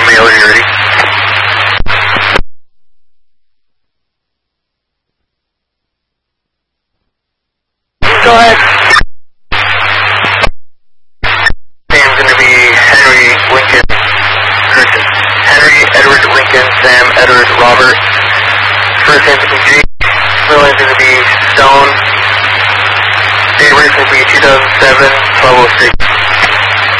Mail, are you ready? Go ahead. Name's going to be Henry Lincoln. Henry Edward Lincoln, Sam Edward Robert. First name's going to be G. Middle name's going to be Stone. Date of birth will be 2007, 1206.